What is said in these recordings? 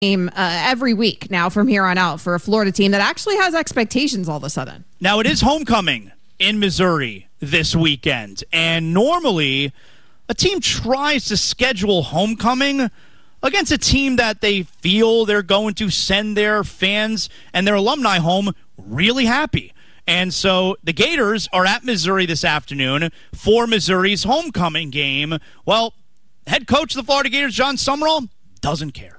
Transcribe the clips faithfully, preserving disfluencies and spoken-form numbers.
Uh, every week now from here on out for a Florida team that actually has expectations all of a sudden. Now, it is homecoming in Missouri this weekend, and normally a team tries to schedule homecoming against a team that they feel they're going to send their fans and their alumni home really happy. And so the Gators are at Missouri this afternoon for Missouri's homecoming game. Well, head coach of the Florida Gators, Jon Sumrall, doesn't care.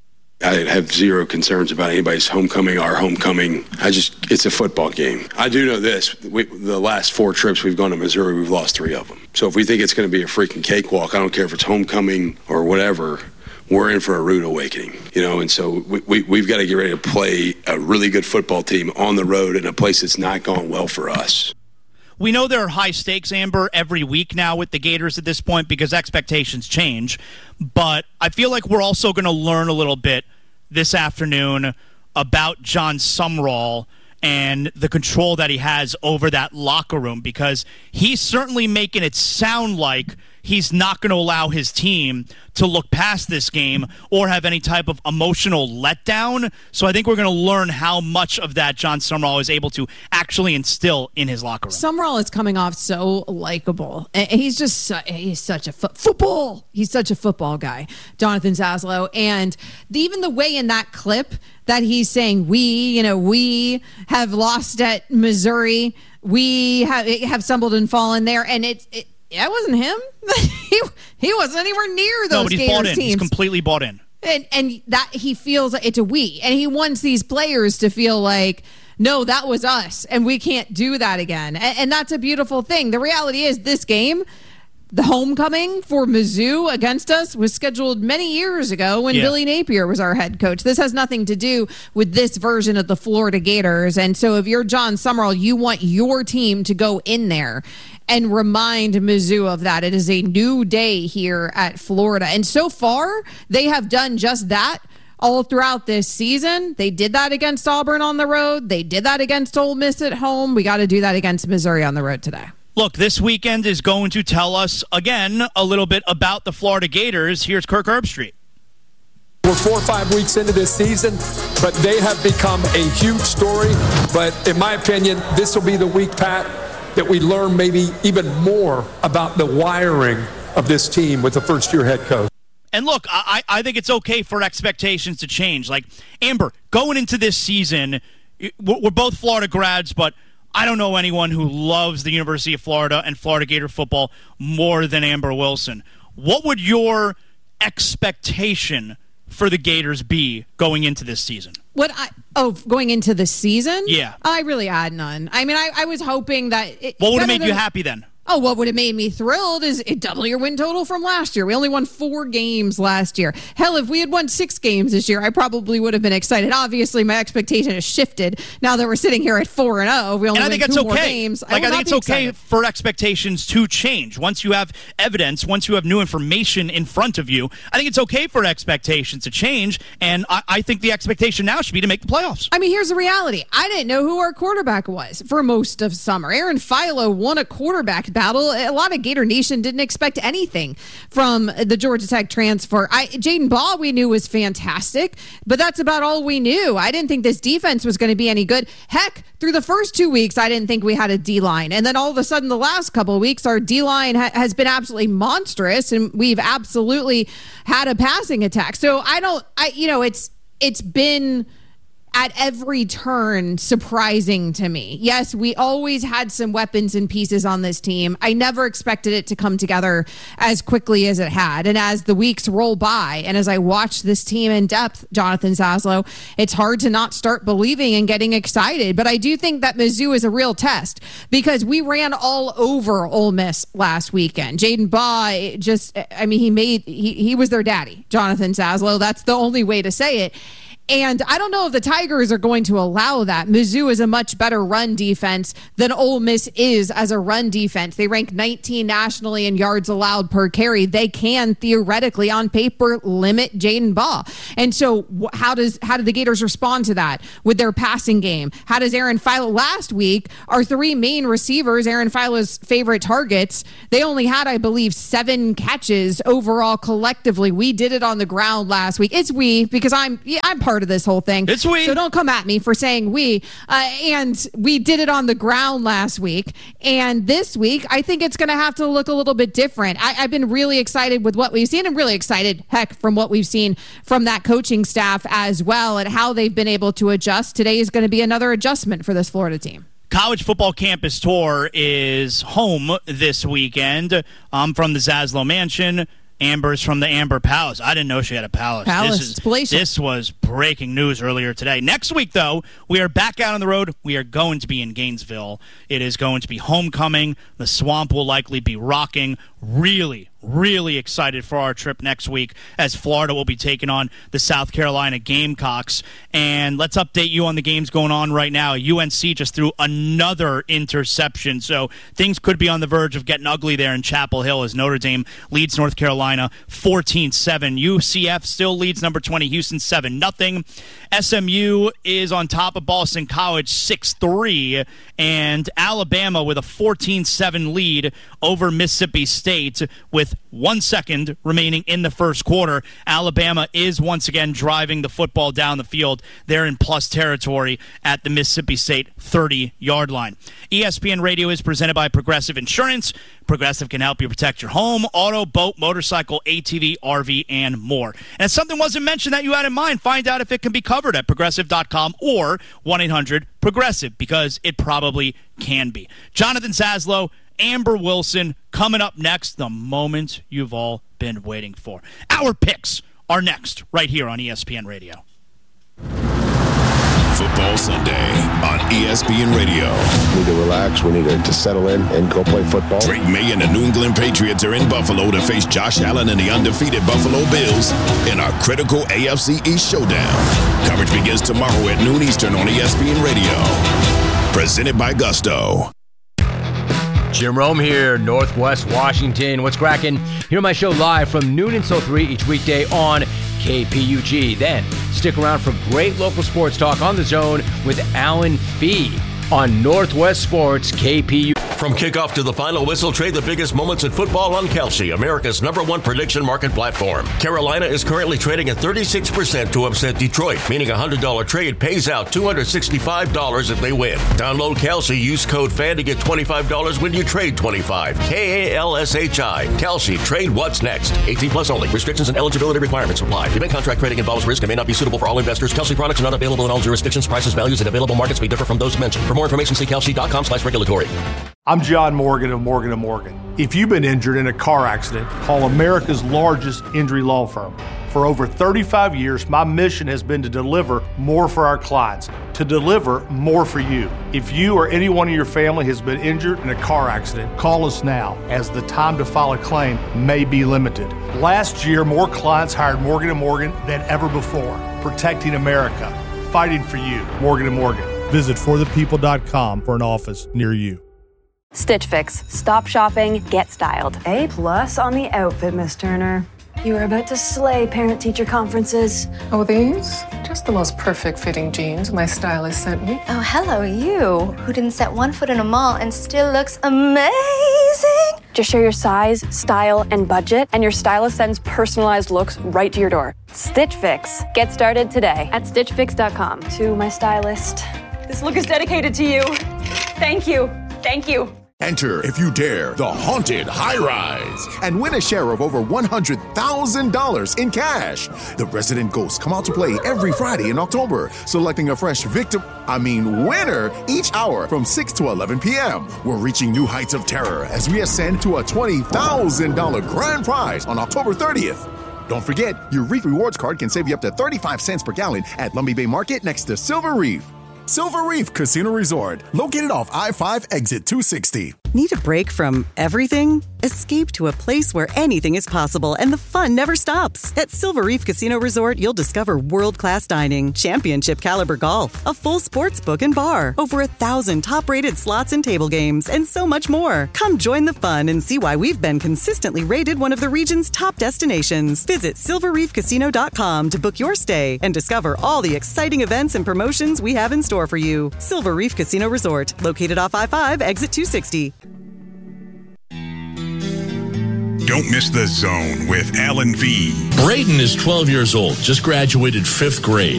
I have zero concerns about anybody's homecoming, our homecoming. I just, it's a football game. I do know this. We, the last four trips we've gone to Missouri, we've lost three of them. So if we think it's going to be a freaking cakewalk, I don't care if it's homecoming or whatever, we're in for a rude awakening, you know, and so we, we, we've got to get ready to play a really good football team on the road in a place that's not gone well for us. We know there are high stakes, Amber, every week now with the Gators at this point because expectations change. But I feel like we're also going to learn a little bit this afternoon about Jon Sumrall and the control that he has over that locker room, because he's certainly making it sound like he's not going to allow his team to look past this game or have any type of emotional letdown. So I think we're going to learn how much of that Jon Sumrall is able to actually instill in his locker room. Sumrall is coming off so likable. He's just su- he's such a fo- football. He's such a football guy, Jonathan Zaslow. And the, even the way in that clip that he's saying, we, you know, we have lost at Missouri. We have, have stumbled and fallen there. And it's, it, that wasn't him. he, he wasn't anywhere near those no, but he's Gators bought in. teams. He's completely bought in. And, and that he feels like it's a we. And he wants these players to feel like, no, that was us, and we can't do that again. And, and that's a beautiful thing. The reality is this game, the homecoming for Mizzou against us, was scheduled many years ago when yeah. Billy Napier was our head coach. This has nothing to do with this version of the Florida Gators. And so if you're Jon Sumrall, you want your team to go in there and remind Mizzou of that. It is a new day here at Florida. And so far, they have done just that all throughout this season. They did that against Auburn on the road. They did that against Ole Miss at home. We got to do that against Missouri on the road today. Look, this weekend is going to tell us, again, a little bit about the Florida Gators. Here's Kirk Herbstreit. We're four or five weeks into this season, but they have become a huge story. But in my opinion, this will be the week, Pat, that we learn maybe even more about the wiring of this team with the first-year head coach. And look, I, I think it's okay for expectations to change. Like, Amber, going into this season, we're both Florida grads, but I don't know anyone who loves the University of Florida and Florida Gator football more than Amber Wilson. What would your expectation for the Gators be going into this season? What I oh going into the season? Yeah, I really had none. I mean, I, I was hoping that. It, what would have made than, you happy then? Oh, what would have made me thrilled is it double your win total from last year. We only won four games last year. Hell, if we had won six games this year, I probably would have been excited. Obviously, my expectation has shifted now that we're sitting here at four and zero. We only and I win think two it's more okay. games. Like I, I think it's okay excited. for expectations to change once you have evidence, once you have new information in front of you. I think it's okay for expectations to change, and I, I think the expectation now should be to make the playoffs. I mean, here's the reality: I didn't know who our quarterback was for most of summer. Aaron Philo won a quarterback battle. A lot of Gator Nation didn't expect anything from the Georgia Tech transfer. I, Jaden Baugh we knew was fantastic, but that's about all we knew. I didn't think this defense was going to be any good. Heck, through the first two weeks, I didn't think we had a D-line. And then all of a sudden, the last couple of weeks, our D-line ha- has been absolutely monstrous, and we've absolutely had a passing attack. So I don't, I you know, it's it's been at every turn surprising to me. Yes, we always had some weapons and pieces on this team. I never expected it to come together as quickly as it had. And as the weeks roll by, and as I watch this team in depth, Jonathan Zaslow, it's hard to not start believing and getting excited. But I do think that Mizzou is a real test because we ran all over Ole Miss last weekend. Jaden Baugh just, I mean, he made, he, he was their daddy, Jonathan Zaslow. That's the only way to say it. And I don't know if the Tigers are going to allow that. Mizzou is a much better run defense than Ole Miss is as a run defense. They rank nineteenth nationally in yards allowed per carry. They can theoretically, on paper, limit Jaden Baugh. And so how does how do the Gators respond to that with their passing game? How does Aaron Philo? Last week, our three main receivers, Aaron Philo's favorite targets, they only had, I believe, seven catches overall collectively. We did it on the ground last week. It's we, because I'm yeah, I'm part of this whole thing. It's we. So don't come at me for saying we. Uh, and we did it on the ground last week. And this week, I think it's going to have to look a little bit different. I, I've been really excited with what we've seen. I'm really excited, heck, from what we've seen from that coaching staff as well and how they've been able to adjust. Today is going to be another adjustment for this Florida team. College Football Campus Tour is home this weekend. I'm from the Zaslow Mansion. Amber's from the Amber Palace. I didn't know she had a palace. Palace, this, is, it's palatial. This was breaking news earlier today. Next week, though, we are back out on the road. We are going to be in Gainesville. It is going to be homecoming. The Swamp will likely be rocking. Really, really excited for our trip next week as Florida will be taking on the South Carolina Gamecocks. And let's update you on the games going on right now. U N C just threw another interception, so things could be on the verge of getting ugly there in Chapel Hill as Notre Dame leads North Carolina fourteen seven. U C F still leads number twenty, Houston seven nothing. S M U is on top of Boston College six three, and Alabama with a fourteen seven lead over Mississippi State with one second remaining in the first quarter. Alabama is once again driving the football down the field. They're in plus territory at the Mississippi State thirty-yard line. E S P N Radio is presented by Progressive Insurance. Progressive can help you protect your home, auto, boat, motorcycle, A T V, R V, and more. And if something wasn't mentioned that you had in mind, find out if it can be covered at progressive dot com or one eight hundred progressive, because it probably can be. Jonathan Zaslow, Amber Wilson, coming up next, the moment you've all been waiting for. Our picks are next, right here on E S P N Radio. Football Sunday on E S P N Radio. We need to relax. We need to, to settle in and go play football. Drake May and the New England Patriots are in Buffalo to face Josh Allen and the undefeated Buffalo Bills in our critical A F C East showdown. Coverage begins tomorrow at noon Eastern on E S P N Radio. Presented by Gusto. Jim Rome here, Northwest Washington. What's cracking? Hear my show live from noon until three each weekday on K P U G. Then stick around for great local sports talk on the Zone with Alan Fee on Northwest Sports K P U G. From kickoff to the final whistle, trade the biggest moments in football on Kalshi, America's number one prediction market platform. Carolina is currently trading at thirty-six percent to upset Detroit, meaning a one hundred dollars trade pays out two hundred sixty-five dollars if they win. Download Kalshi, use code FAN to get twenty-five dollars when you trade twenty-five dollars. K A L S H I. Kalshi, trade what's next. eighteen plus only. Restrictions and eligibility requirements apply. Event contract trading involves risk and may not be suitable for all investors. Kalshi products are not available in all jurisdictions. Prices, values, and available markets may differ from those mentioned. For more information, see kalshi dot com slash regulatory. I'm John Morgan of Morgan and Morgan. If you've been injured in a car accident, call America's largest injury law firm. For over thirty-five years, my mission has been to deliver more for our clients, to deliver more for you. If you or anyone in your family has been injured in a car accident, call us now, as the time to file a claim may be limited. Last year, more clients hired Morgan and Morgan than ever before, protecting America, fighting for you. Morgan and Morgan. Visit for the people dot com for an office near you. Stitch Fix. Stop shopping, get styled. A plus on the outfit, Miss Turner. You are about to slay parent-teacher conferences. Oh, these? Just the most perfect fitting jeans my stylist sent me. Oh, hello, you, who didn't set one foot in a mall and still looks amazing. Just share your size, style, and budget, and your stylist sends personalized looks right to your door. Stitch Fix. Get started today at stitch fix dot com. To my stylist, this look is dedicated to you. Thank you. Thank you. Enter, if you dare, the Haunted High Rise and win a share of over one hundred thousand dollars in cash. The resident ghosts come out to play every Friday in October, selecting a fresh victim, I mean winner, each hour from six to eleven p.m. We're reaching new heights of terror as we ascend to a twenty thousand dollars grand prize on October thirtieth. Don't forget, your Reef Rewards card can save you up to thirty-five cents per gallon at Lumby Bay Market next to Silver Reef. Silver Reef Casino Resort, located off I five exit two sixty. Need a break from everything? Escape to a place where anything is possible and the fun never stops. At Silver Reef Casino Resort, you'll discover world-class dining, championship caliber golf, a full sports book and bar, over a thousand top-rated slots and table games, and so much more. Come join the fun and see why we've been consistently rated one of the region's top destinations. Visit silver reef casino dot com to book your stay and discover all the exciting events and promotions we have in store for you. Silver Reef Casino Resort, located off I five, exit two sixty. Don't miss The Zone with Alan V. Braden is twelve years old, just graduated fifth grade.